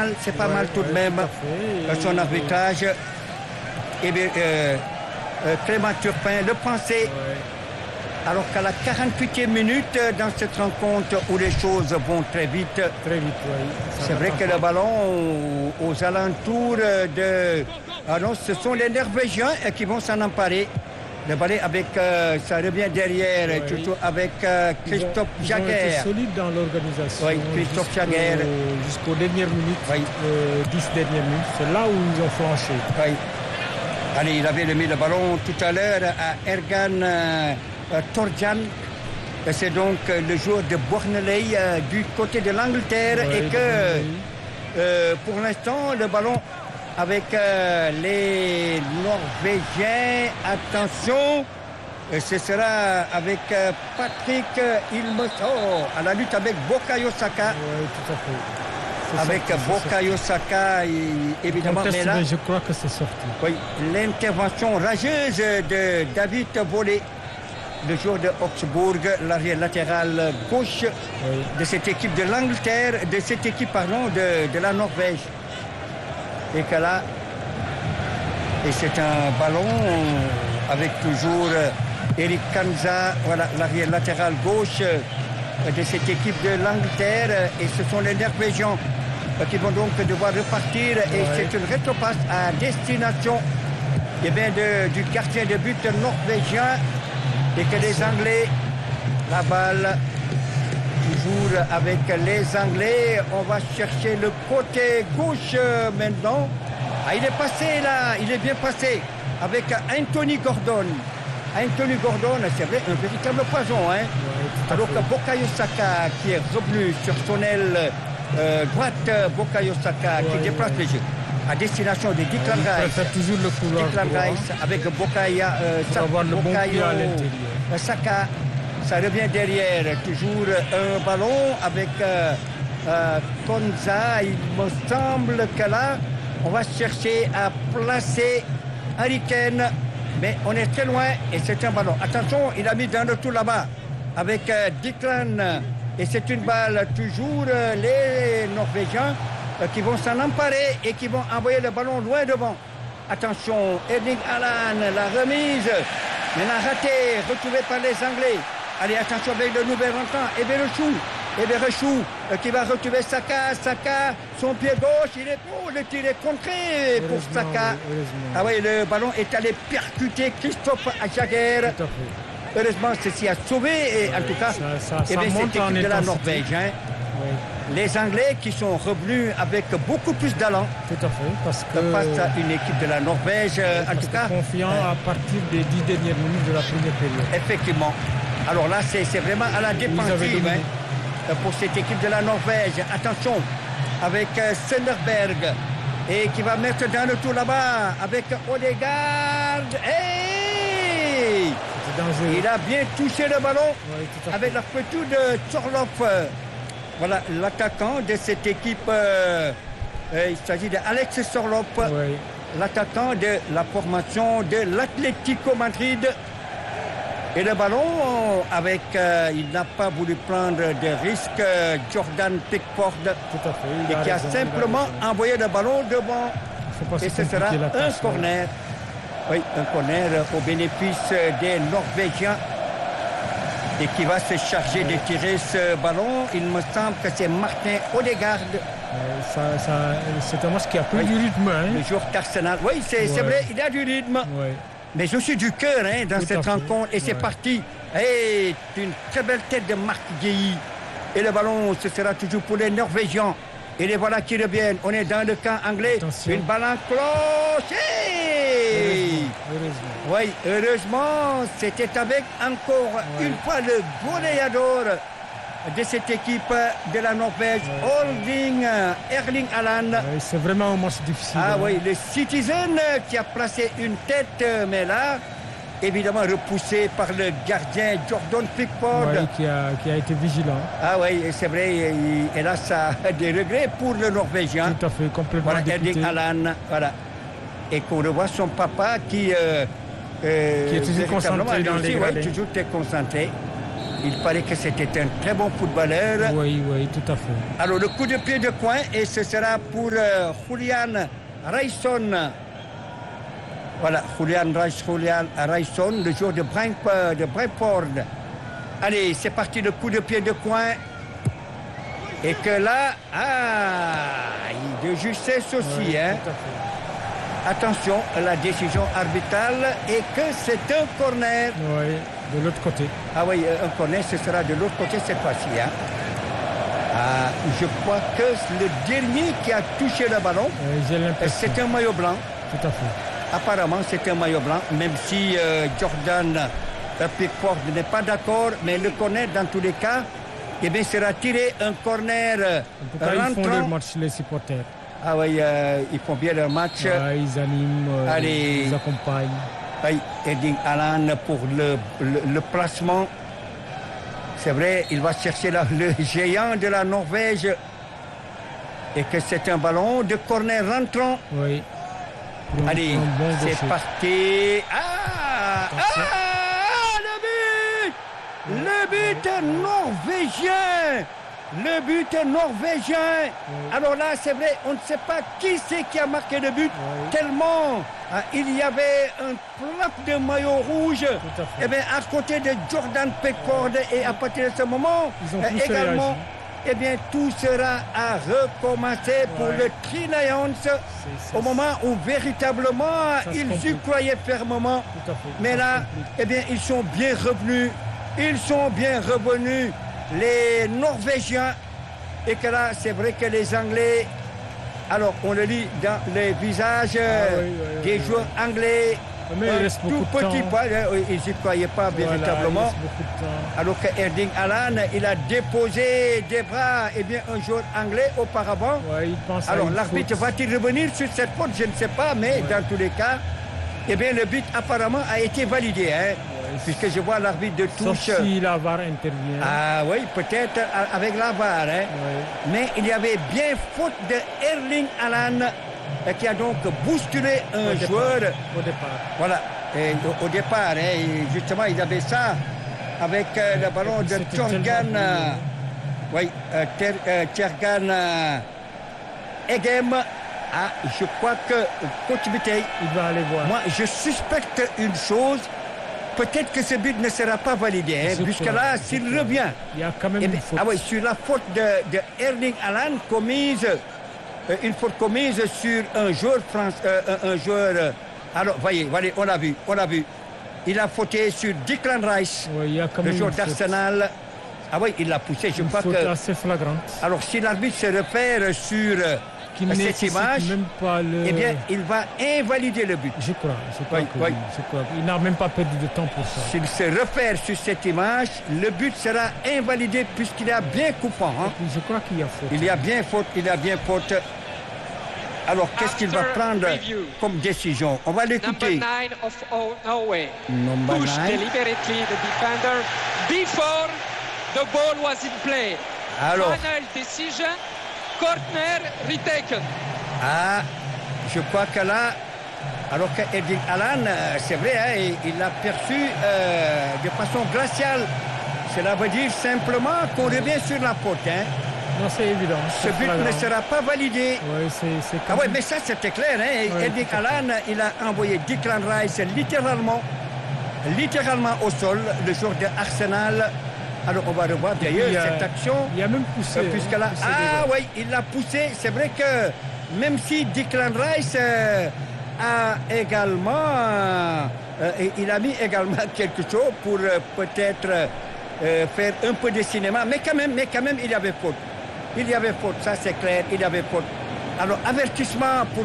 pas mal tout de même. Son arbitrage. Et bien, Clément Turpin, le Français. Alors qu'à la 48e minute dans cette rencontre où les choses vont très vite. Très vite, oui. C'est vrai que le ballon aux alentours de... Ah non, ce sont les Norvégiens qui vont s'en emparer. Le ballon avec... ça revient derrière, surtout avec Christophe Jaguer. Ils ont été solides dans l'organisation. Oui, Christophe Jaguer. Jusqu'aux dernières minutes, 10 dernières minutes. C'est là où ils ont flanché. Oui. Allez, il avait mis le ballon tout à l'heure à Ergan Tordjan. C'est donc le joueur de Borneley du côté de l'Angleterre et que pour l'instant le ballon avec les Norvégiens, attention, ce sera avec Patrick Ilmeso à la lutte avec Bukayo Saka. Oui, tout à fait. Avec Bukayo Saka, évidemment. Mais là, je crois que c'est sorti. Oui, l'intervention rageuse de David Volé, le joueur de Augsbourg, l'arrière latéral gauche de cette équipe de l'Angleterre, de cette équipe, pardon, de la Norvège. Et que là, et c'est un ballon avec toujours Eric Kanza, voilà, l'arrière latéral gauche de cette équipe de l'Angleterre. Et ce sont les Norvégiens qui vont donc devoir repartir. Et c'est une rétropasse à destination du gardien de but norvégien. Et que les Anglais, la balle, toujours avec les Anglais. On va chercher le côté gauche maintenant. Ah, il est passé là, il est bien passé avec Anthony Gordon. Anthony Gordon, c'est vrai, un véritable poison. Hein? Alors que Bukayo Saka qui est revenu sur son aile droite, Bukayo Saka qui déplace les jeux à destination de Declan Rice. Toujours le couloir. Declan Rice avec Bukayo Saka. Ça revient derrière. Toujours un ballon avec Konza. Il me semble que là, on va chercher à placer Harry Kane. Mais on est très loin et c'est un ballon. Attention, il a mis d'un retour là-bas avec Declan. Et c'est une balle, toujours les Norvégiens qui vont s'en emparer et qui vont envoyer le ballon loin devant. Attention, Erling Haaland, la remise. Maintenant raté, retrouvé par les Anglais. Allez, attention avec le nouvel rentrant, Eberechou qui va retrouver Saka. Saka, son pied gauche, il est pour le tir est contré pour Saka. Ah oui, le ballon est allé percuter Christophe Jaguer. Heureusement, ceci a sauvé, et en tout cas, cette équipe de la Norvège. Hein. Les Anglais qui sont revenus avec beaucoup plus d'allant. Tout à fait, parce que face à une équipe de la Norvège, en tout cas. Confiant à partir des 10 dernières minutes de la première période. Effectivement. Alors là, c'est vraiment à la défensive pour cette équipe de la Norvège. Attention, avec Sønderberg, et qui va mettre dans le tour là-bas avec Odegaard. Hey, il a bien touché le ballon avec la fouetture de Torloff. Voilà l'attaquant de cette équipe. Il s'agit d'Alex Sorloff, l'attaquant de la formation de l'Atlético Madrid. Et le ballon, avec, il n'a pas voulu prendre de risque, Jordan Pickford, et qui a simplement envoyé le ballon devant. Et ce sera un corner. Oui, un corner au bénéfice des Norvégiens. Et qui va se charger de tirer ce ballon. Il me semble que c'est Martin Odegaard. C'est un match qui a pris du rythme. Hein. Le joueur d'Arsenal. Oui, c'est vrai, il a du rythme. Mais je suis du cœur dans cette rencontre. Et c'est parti. Et une très belle tête de Marc Guéhi. Et le ballon, ce sera toujours pour les Norvégiens. Et les voilà qui reviennent. On est dans le camp anglais. Attention. Une balle en cloche. Oui, heureusement, c'était avec encore une fois le goléador de cette équipe de la Norvège, Erling Haaland. C'est vraiment un match difficile. Ah oui, le Citizen qui a placé une tête, mais là, évidemment repoussé par le gardien Jordan Pickford. Qui a été vigilant. Ah oui, c'est vrai, et là, ça a des regrets pour le Norvégien. Tout à fait, complètement député. Erling Haaland, voilà. Et qu'on revoit son papa qui est toujours concentré dans les gradins. Toujours très concentré. Il paraît que c'était un très bon footballeur. Oui, oui, tout à fait. Alors le coup de pied de coin et ce sera pour Julian Rayson. Voilà, Julian Rayson, le joueur de Brentford. Allez, c'est parti, le coup de pied de coin. Et que là, de justesse aussi. Oui, hein. tout à fait. Attention, la décision arbitrale est que c'est un corner. Oui, de l'autre côté. Ah oui, un corner, ce sera de l'autre côté cette fois-ci. Hein. Je crois que le dernier qui a touché le ballon, J'ai l'impression. c'est un maillot blanc. Tout à fait. Apparemment, c'est un maillot blanc, même si Jordan Pickford n'est pas d'accord, mais le corner, dans tous les cas, eh bien, sera tiré un corner En tout cas, ils font leur match, les supporters. Ah oui, ils font bien leur match. Ouais, ils animent, Allez. ils accompagnent. Oui, Erling Haaland pour le placement. C'est vrai, il va chercher le géant de la Norvège. Et que c'est un ballon de corner rentrant. Oui. Allez, bon c'est gaucher. parti. Attention. Le but norvégien. Le but norvégien. Oui. Alors là, c'est vrai, on ne sait pas qui c'est qui a marqué le but. Oui. Tellement il y avait un frappe de maillot rouge. Tout à fait. Eh bien, à côté de Jordan Pickford. Et à partir de ce moment, Ils ont tous également, réagi. eh bien, tout sera à recommencer pour Ouais. le Three Lions. C'est- Au moment où véritablement Ça se ils y complique. croyaient fermement. Tout à fait. Mais Ça là, se complique. eh bien, ils sont bien revenus. Ils sont bien revenus, les Norvégiens. Et que là, c'est vrai que les Anglais, alors on le lit dans les visages des joueurs anglais. Mais il reste tout beaucoup de petit temps. pas, ils n'y croyaient pas Voilà, véritablement. il reste beaucoup de temps. Alors que Erling Haaland, il a déposé des bras, eh bien, un joueur anglais auparavant. Ouais, il pense à Alors une l'arbitre faute. va-t-il revenir sur cette faute? Je ne sais pas, mais dans tous les cas, eh bien, le but apparemment a été validé, hein, puisque je vois l'arbitre de Sauf touche. si la VAR intervient. Ah oui, peut-être avec la VAR, hein. Ouais. Mais il y avait bien faute de Erling Haaland qui a donc bousculé un Au départ. joueur. Au départ. Voilà, et au départ, hein, et justement, il avait ça avec le ballon de C'était Thorgan. tellement Oui, Thorgan Egem. Je crois que Coach Bitey, Il va aller voir. moi, je suspecte une chose. Peut-être que ce but ne sera pas validé, hein, Je puisque crois, là, je s'il crois. revient. Il y a quand même Eh une bien, faute. ah oui, sur la faute de Erling Haaland commise, une faute commise sur un joueur alors, voyez, on l'a vu. Il a fauté sur Declan Rice, Ouais, il y a quand le même joueur une faute. d'Arsenal. Ah oui, il l'a poussé, je Une crois faute que... assez flagrante. Alors, si l'arbitre se repère sur Qui cette nécessite image, même pas le... eh bien, il va invalider le but. Je crois Oui, que oui. oui, je crois. Il n'a même pas perdu de temps pour ça. S'il se repère sur cette image, le but sera invalidé puisqu'il est bien coupant. Hein. Je crois qu'il y a faute. Il y a bien faute. Alors, qu'est-ce qu'il va After prendre review. comme décision? On va Number l'écouter. 9 of Norway Number pushed 9. deliberately the defender before the ball was in play. Alors, Final decision, corner retaken. je crois que là, alors que Erling Haaland, c'est vrai, hein, il l'a perçu de façon glaciale. Cela veut dire simplement qu'on revient sur la faute. Hein. Non, c'est évident. Ce c'est but flagrant. ne sera pas validé. Ouais, c'est Ah quand ouais, même- mais ça c'était clair, hein. Ouais, Erling tout à fait. Haaland, il a envoyé Declan Rice littéralement au sol, le joueur de Arsenal. Alors on va revoir d'ailleurs il y a- cette action. Il a même poussé. Puisque là, poussé des gars. oui, il l'a poussé. C'est vrai que même si Declan Rice a également, il a mis également quelque chose pour peut-être faire un peu de cinéma, mais quand même, il y avait faute. Il y avait faute, ça c'est clair, il y avait faute. Alors avertissement pour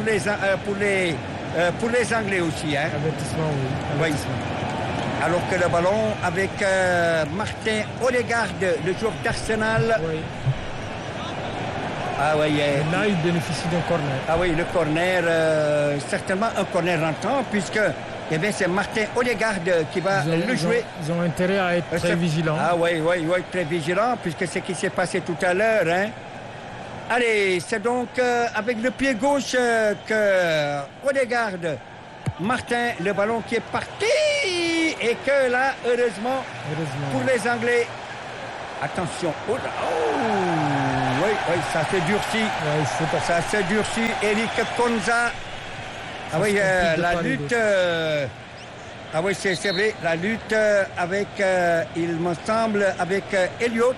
les Anglais aussi, hein. Avertissement, oui. Oui. Avertissement. Alors que le ballon avec Martin Odegaard, le joueur d'Arsenal. Oui. Ah oui, Là, il bénéficie d'un corner. ah oui, le corner, certainement un corner rentrant, puisque eh bien, c'est Martin Odegaard qui va le jouer. Ils ont intérêt à être très vigilants. Ah oui, très vigilant, puisque c'est ce qui s'est passé tout à l'heure. Hein. Allez, c'est donc avec le pied gauche que Odegaard, Martin, le ballon qui est parti, et que là, heureusement, Heureusement. pour les Anglais, Attention. Oh, là, oh, oui, oui, ça s'est durci. Ouais, Ça s'est durci. Eric Konza. Ah oui, la lutte. Ah oui, c'est vrai. La lutte avec, il me semble, avec Elliott.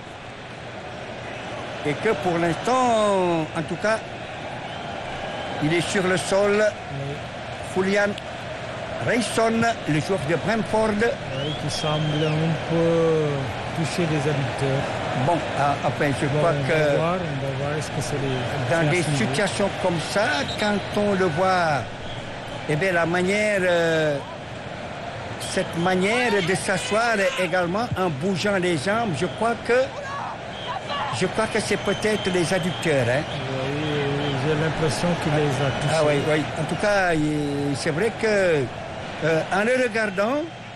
Et que pour l'instant, en tout cas, il est sur le sol. Julian Rayson, le joueur de Brentford. Oui, qui semble un peu toucher les adducteurs. Bon, enfin, je crois On que va voir est-ce que c'est les... dans c'est des à ce niveau. situations comme ça, quand on le voit, eh bien, la manière, cette manière de s'asseoir également en bougeant les jambes, je crois que c'est peut-être les adducteurs. Hein. Oui, j'ai l'impression qu'il les a touchés. Ah oui, oui. En tout cas, c'est vrai que en le regardant,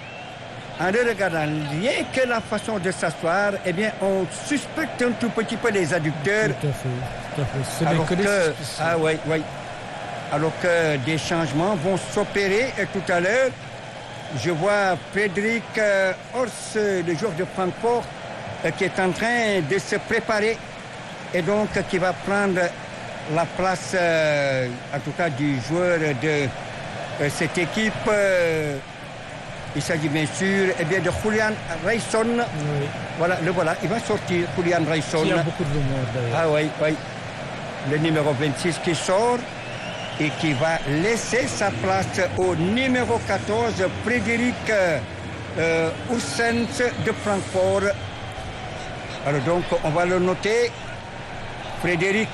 rien que la façon de s'asseoir, eh bien, on suspecte un tout petit peu les adducteurs. Tout à fait. Ce n'est Alors que des que, suspicions. ah oui, oui. Alors que des changements vont s'opérer tout à l'heure. Je vois Frédéric Hors, le joueur de Francfort, qui est en train de se préparer et donc qui va prendre la place, en tout cas, du joueur de cette équipe. Il s'agit bien sûr de Julian Rayson. Oui. Voilà, il va sortir, Julian Rayson. Il y a beaucoup de rumeurs d'ailleurs. Ah oui, oui. Le numéro 26 qui sort et qui va laisser sa place au numéro 14, Frédéric Oussens de Francfort. Alors donc, on va le noter. Frédéric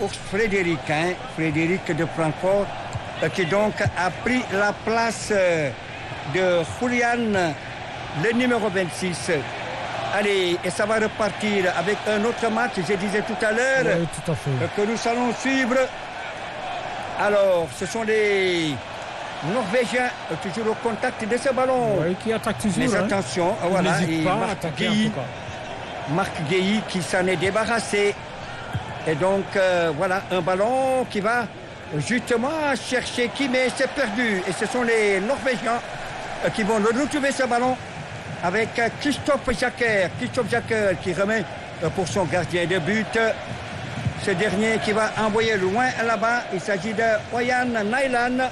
de Francfort, qui donc a pris la place de Julian, le numéro 26. Allez, et ça va repartir avec un autre match, je disais tout à l'heure, Oui, tout à fait. que nous allons suivre. Alors, ce sont les Norvégiens, toujours au contact de ce ballon. Oui, qui attaque toujours. Mais hein. attention, Il voilà, n'hésite et pas à Marc attaquer en Guéhi, tout cas. Marc Guéhi qui s'en est débarrassé. Et donc, voilà, un ballon qui va justement chercher qui, mais c'est perdu. Et ce sont les Norvégiens qui vont retrouver ce ballon avec Christophe Jacquer. Christophe Jacquer qui remet pour son gardien de but. Ce dernier qui va envoyer loin là-bas. Il s'agit de Oyan Nyland.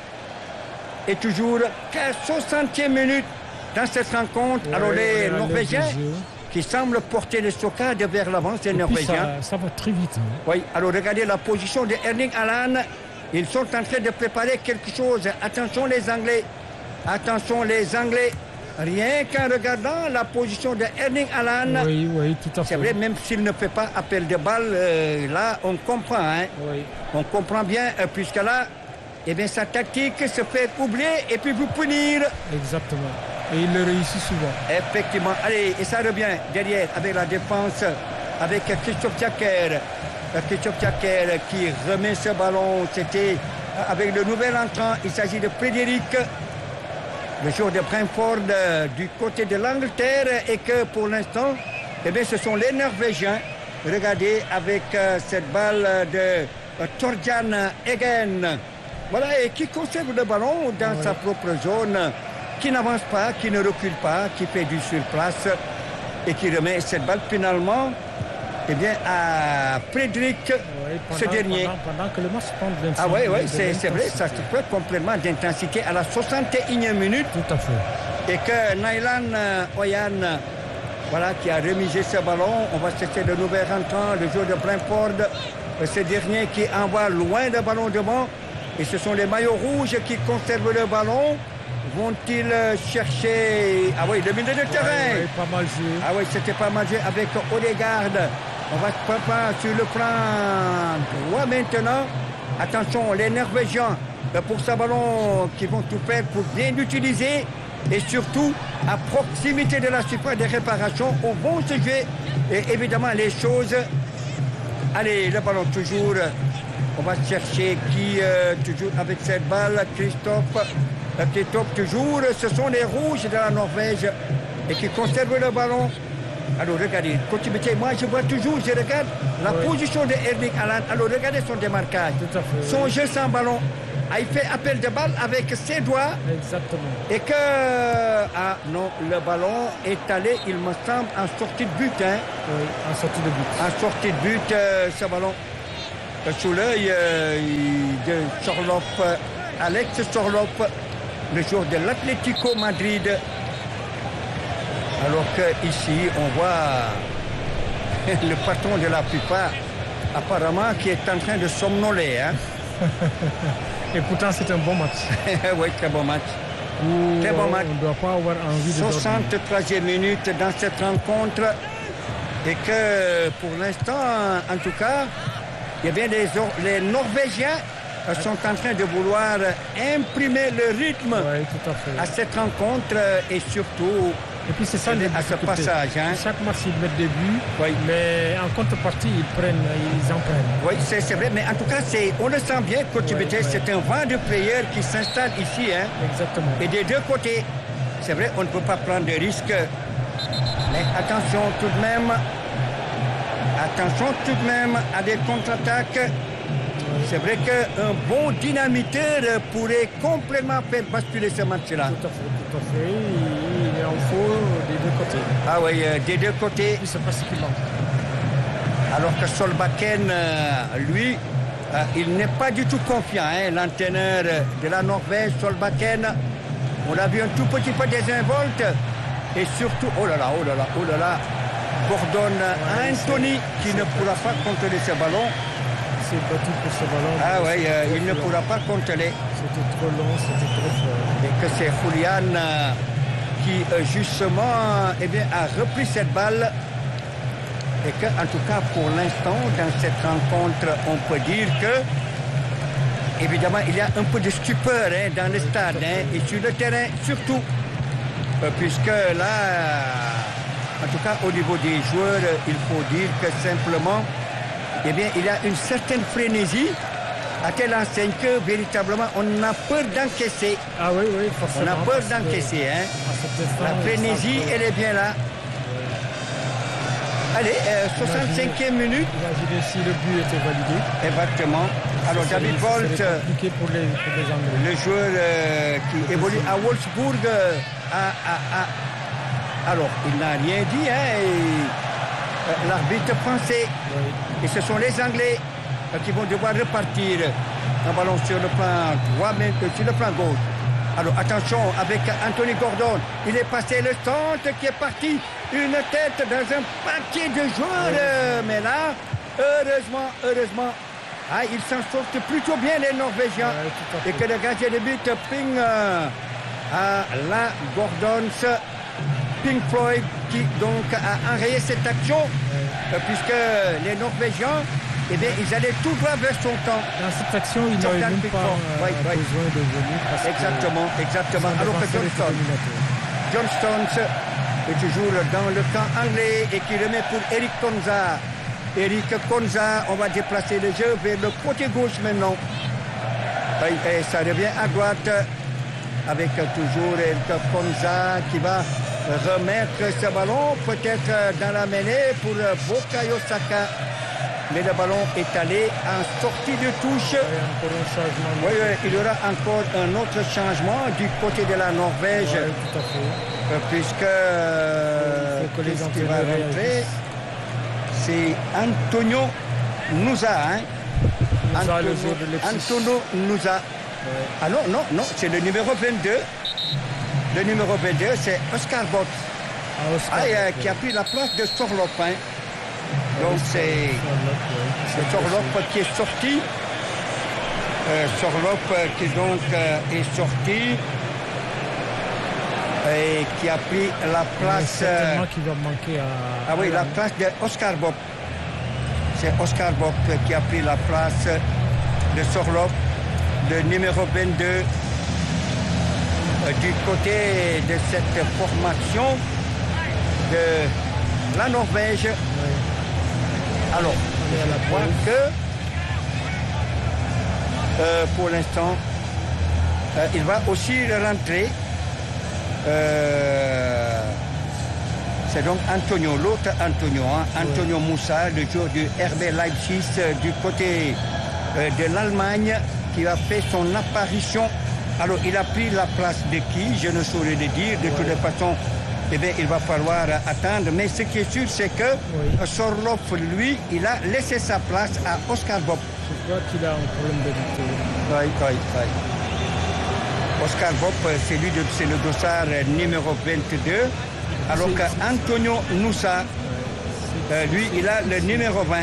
Et toujours 60e minute dans cette rencontre. Ouais, alors les la Norvégiens lève du jeu. qui semblent porter le stockade vers l'avant, c'est Et puis Norvégiens. ça va très vite. Hein. Oui, alors regardez la position de Erling Haaland. Ils sont en train de préparer quelque chose. Attention les Anglais. Attention les Anglais. Rien qu'en regardant la position de Erling Haaland. Oui, tout à fait. C'est vrai, même s'il ne fait pas appel de balle, là, on comprend. Hein. Oui. On comprend bien, puisque là, eh bien, sa tactique se fait oublier et puis vous punir. Exactement. Et il le réussit souvent. Effectivement. Allez, et ça revient derrière avec la défense, avec Christophe Jacquer. Christophe Jacquer qui remet ce ballon. C'était avec le nouvel entrant. Il s'agit de Frédéric, le joueur de Brentford du côté de l'Angleterre. Et que pour l'instant, eh bien, ce sont les Norvégiens. Regardez avec cette balle de Torjan Egen. Voilà, et qui conserve le ballon dans sa propre zone, qui n'avance pas, qui ne recule pas, qui fait du surplace et qui remet cette balle finalement eh bien, à Frédéric, ce dernier. Pendant que le match prend de l'intensité. Ah oui, c'est vrai, ça se fait complètement d'intensité à la 61e minute. Tout à fait. Et que Nyland Oyan, voilà, qui a remisé ce ballon, on va chercher le nouvel rentrant, le joueur de Brentford, ce dernier qui envoie loin le ballon devant. Et ce sont les maillots rouges qui conservent le ballon. Vont-ils chercher... Ah oui, le milieu de terrain. Oui, pas mal joué. Ah oui, c'était pas mal joué avec Odegaard. On va se préparer sur le plan droit maintenant. Attention, les Norvégiens, pour ce ballon, qui vont tout faire pour bien l'utiliser. Et surtout, à proximité de la surface de réparation, où vont se jouer et évidemment les choses. Allez, le ballon toujours... On va chercher qui, toujours avec cette balle, Christophe toujours, ce sont les rouges de la Norvège et qui conservent le ballon. Alors regardez, coach Bétier, moi je vois toujours, je regarde la position de Erling Haaland. Alors regardez son démarquage, son jeu sans ballon. Il fait appel de balle avec ses doigts. Exactement. Et que, non, le ballon est allé, il me semble, en sortie de but. Hein. Oui, en sortie de but. En sortie de but, ce ballon. Sous l'œil de Sorloth, Alex Sorloth, le joueur de l'Atlético Madrid. Alors qu'ici, on voit le patron de la plupart, apparemment, qui est en train de somnoler. Hein. Et pourtant, c'est un bon match. Oui, très bon match. Très bon match. On ne doit pas avoir envie de 63e minute dans cette rencontre. Et que pour l'instant, en tout cas, il y a bien les Norvégiens sont en train de vouloir imprimer le rythme à cette rencontre et surtout et puis c'est ça à ce passage. Hein. Chaque match, ils mettent des buts, mais en contrepartie, ils en prennent. Oui, c'est vrai, mais en tout cas, on le sent bien, coach Bétier, c'est un vent de players qui s'installe ici. Hein. Exactement. Et des deux côtés, c'est vrai, on ne peut pas prendre de risques, mais attention tout de même à des contre-attaques. C'est vrai qu'un bon dynamiteur pourrait complètement faire basculer ce match-là. Tout à fait. Il en faut des deux côtés. Ah oui, des deux côtés. C'est pas ce qui manque. Alors que Solbakken, lui, il n'est pas du tout confiant. Hein, l'entraîneur de la Norvège, Solbakken, on l'a vu un tout petit peu désinvolte. Et surtout, oh là là, Gordon Anthony qui ne pourra pas contrôler ce ballon. Il s'est battu pour ce ballon. Ah oui, il ne pourra pas contrôler. C'était trop long, c'était trop fort. Et que c'est Julian qui justement a repris cette balle. Et que, en tout cas, pour l'instant, dans cette rencontre, on peut dire que, évidemment, il y a un peu de stupeur dans le stade et sur le terrain surtout. Puisque là, en tout cas, au niveau des joueurs, il faut dire que simplement, il y a une certaine frénésie à telle enseigne que véritablement on a peur d'encaisser. Ah oui, forcément. On a peur d'encaisser. La frénésie, elle est bien là. Allez, 65e minute. Imaginez si le but était validé. Exactement. Alors David Bolt, compliqué pour les Anglais. le joueur qui évolue à Wolfsburg, alors il n'a rien dit, l'arbitre français. Oui. Et ce sont les Anglais qui vont devoir repartir un ballon sur le plan droit, mais sur le plan gauche. Alors attention avec Anthony Gordon, il est passé le centre qui est parti, une tête dans un paquet de joueurs. Mais là, heureusement, ils s'en sortent plutôt bien les Norvégiens. Et que le gardien de but ping à la Gordons, Pink Floyd qui donc a enrayé cette action puisque les Norvégiens ils allaient tout droit vers son camp. Dans cette action, il n'avait même pas besoin de venir. Exactement. Alors que Johnston est toujours dans le camp anglais et qui remet pour Eric Konza. Eric Konza, on va déplacer le jeu vers le côté gauche maintenant. Et ça revient à droite avec toujours Eric Konza qui va remettre ce ballon peut-être dans la mêlée pour Bukayo Saka. Mais le ballon est allé en sortie de touche. Il y aura encore un autre changement du côté de la Norvège. Tout à fait. Puisque qu'est-ce qui va rentrer? C'est Antonio Nusa. Antonio Nusa. Ah non, c'est le numéro 22. Le numéro 22, c'est Oscar Bott. Qui a pris la place de Sorloth. Donc c'est Sorloth qui est sorti. Sorloth qui donc est sorti et qui a pris la place. Certainement qui va manquer à. La place de Oscar Bott. C'est Oscar Bott qui a pris la place de Sorloth, le numéro 22. Du côté de cette formation de la Norvège. Oui. Alors, je crois que pour l'instant, il va aussi rentrer C'est donc Antonio, l'autre Antonio, hein, Antonio Moussa, le joueur du RB Leipzig du côté de l'Allemagne, qui a fait son apparition. Alors, il a pris la place de qui? Je ne saurais le dire. De toutes les façons, eh bien, il va falloir attendre. Mais ce qui est sûr, c'est que Sorloth, lui, il a laissé sa place à Oscar Bob. Je crois qu'il a un problème d'habitude. Oui. Oscar Bob, c'est le dossard numéro 22. Alors qu'Antonio Moussa, lui, il a le numéro 20.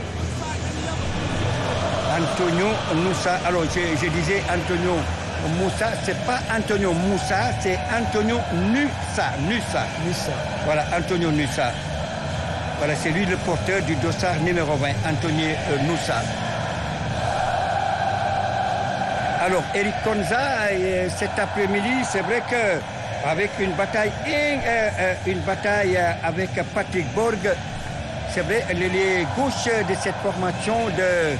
Antonio Moussa. Alors, je disais Antonio Moussa, c'est pas Antonio Moussa, c'est Antonio Nusa. Voilà, Antonio Nusa. Voilà, c'est lui le porteur du dossard numéro 20, Antonio Nusa. Alors, Eric Konza, cet après-midi, c'est vrai que avec une bataille avec Patrick Borg, c'est vrai, l'ailier gauche de cette formation de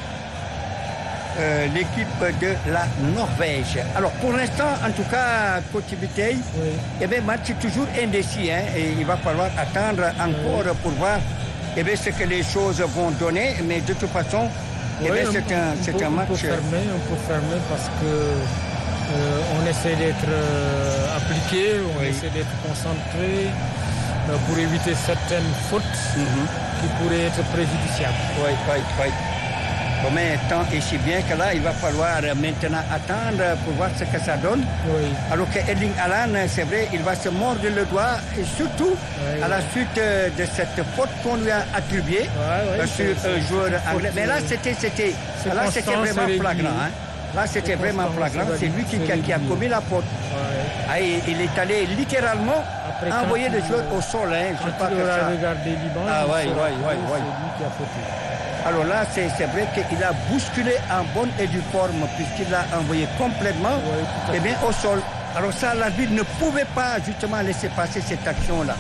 l'équipe de la Norvège. Alors, pour l'instant, en tout cas, Coach Bitey, eh bien, match toujours indécis, hein, et il va falloir attendre encore pour voir ce que les choses vont donner, mais de toute façon, c'est un match. On peut fermer parce que on essaie d'être appliqué, on essaie d'être concentré pour éviter certaines fautes qui pourraient être préjudiciables. Oui. Bon, mais tant et si bien que là, il va falloir maintenant attendre pour voir ce que ça donne. Alors que Erling Haaland, c'est vrai, il va se mordre le doigt, et surtout à la suite de cette faute qu'on lui a attribuée sur un joueur anglais. Mais là, c'était vraiment flagrant. Hein. Là, c'était vraiment flagrant. C'est lui qui a commis la faute. Il est allé littéralement envoyer le joueur au sol. Hein. Je pas que ça. Regardé Liban, oui. C'est lui qui a fauté. Alors là, c'est vrai qu'il a bousculé en bonne et due forme, puisqu'il l'a envoyé complètement au sol. Alors ça, l'arbitre ne pouvait pas justement laisser passer cette action-là.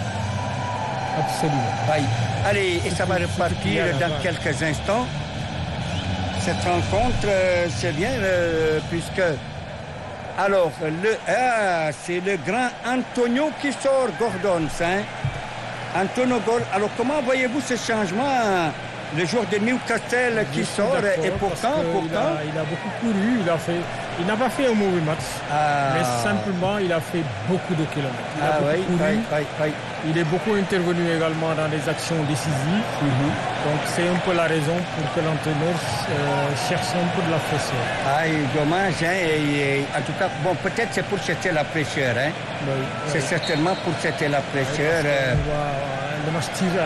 Absolument. Oui. Allez, et ça va repartir dans quelques instants. Cette rencontre, c'est bien, puisque... Alors, c'est le grand Antonio qui sort, Gordon. Hein? Antonio Gordon. Alors, comment voyez-vous ce changement? Le joueur de Newcastle qui sort, et pourtant... Il a beaucoup couru, il n'a pas fait un mauvais match, mais simplement il a fait beaucoup de kilomètres. Il a beaucoup couru, il est beaucoup intervenu également dans des actions décisives, donc c'est un peu la raison pour que l'entraîneur cherche un peu de la fraîcheur. Dommage, hein, en tout cas, bon, peut-être c'est pour chercher la fraîcheur, hein. C'est certainement pour chercher la fraîcheur. Le match tire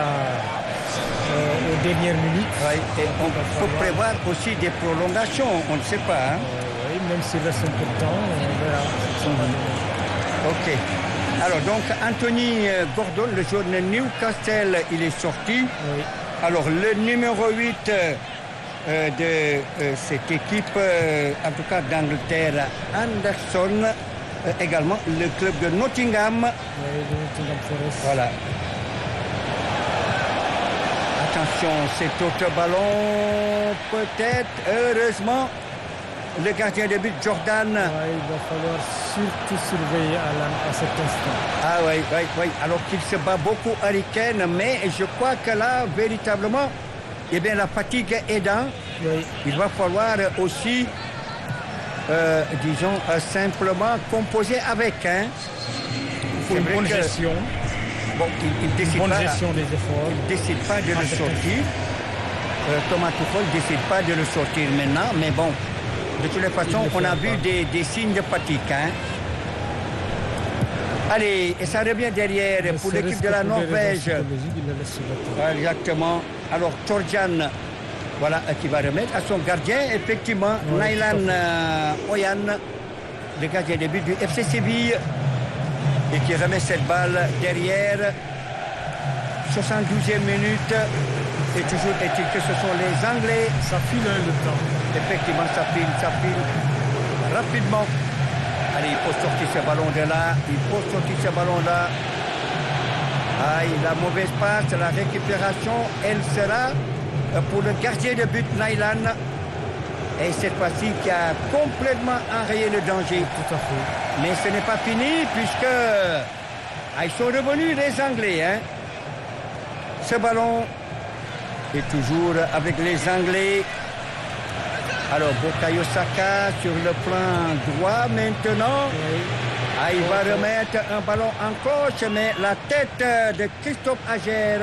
aux dernières minutes. Et on peut prévoir aussi des prolongations, on ne sait pas. Hein? Même s'il reste un peu de temps, on verra. Ok. Alors donc Anthony Gordon, le joueur de Newcastle, il est sorti. Alors le numéro 8 de cette équipe, en tout cas d'Angleterre, Anderson, également le club de Nottingham. De Nottingham Forest. Voilà. Attention, cet autre ballon, peut-être, heureusement, le gardien de but, Jordan. Il va falloir surtout surveiller à cet instant. Oui. Alors qu'il se bat beaucoup Harry Kane, mais je crois que là, véritablement, la fatigue aidant, il va falloir aussi, simplement composer avec. Hein. Il faut une bonne gestion. Bon, il décide bonne pas, gestion des efforts. Il ne décide pas de le sortir. Thomas Tuchel ne décide pas de le sortir maintenant, mais bon, de toutes les façons, on a vu des signes de fatigue. Hein. Allez, et ça revient derrière pour l'équipe de la Norvège. Exactement. Alors, Torjan, voilà, qui va remettre à son gardien, effectivement, Nyland Oyan, le gardien de but du FC Séville. Et qui remet cette balle derrière. 72e minute. Et toujours est-il que ce sont les Anglais. Ça file le temps. Effectivement, ça file rapidement. Allez, il faut sortir ce ballon de là. La mauvaise passe, la récupération, elle sera pour le gardien de but, Nyland. Et cette fois-ci qui a complètement enrayé le danger. Tout à fait. Mais ce n'est pas fini puisque Ah, ils sont revenus les Anglais. Hein. Ce ballon est toujours avec les Anglais. Alors, Bukayo Saka sur le plan droit maintenant. Oui. Ah, il va remettre un ballon en cloche, mais la tête de Christophe Ager.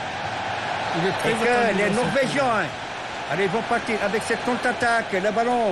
Il est très et que les Norvégiens, allez, vont partir avec cette contre-attaque. Le ballon